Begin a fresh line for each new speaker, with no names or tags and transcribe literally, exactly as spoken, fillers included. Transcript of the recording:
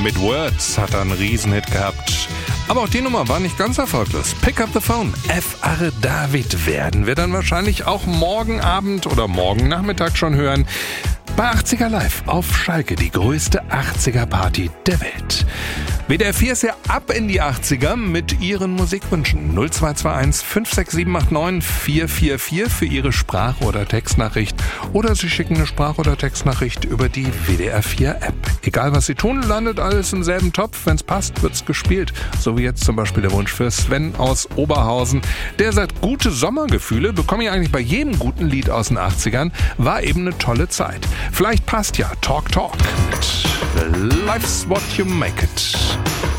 Mit Words hat er einen Riesenhit gehabt. Aber auch die Nummer war nicht ganz erfolglos. Pick up the phone. F R David werden wir dann wahrscheinlich auch morgen Abend oder morgen Nachmittag schon hören. Bei achtziger Live auf Schalke, die größte achtziger-Party der Welt. W D R vier ist ja ab in die achtziger mit Ihren Musikwünschen. null zwei zwei eins fünf sechs sieben acht neun vier vier vier für Ihre Sprach- oder Textnachricht. Oder Sie schicken eine Sprach- oder Textnachricht über die W D R vier App. Egal was Sie tun, landet alles im selben Topf. Wenn es passt, wird's gespielt. So wie jetzt zum Beispiel der Wunsch für Sven aus Oberhausen. Der sagt, gute Sommergefühle bekomme ich eigentlich bei jedem guten Lied aus den achtzigern. War eben eine tolle Zeit. Vielleicht passt ja Talk Talk mit Life's What You Make It.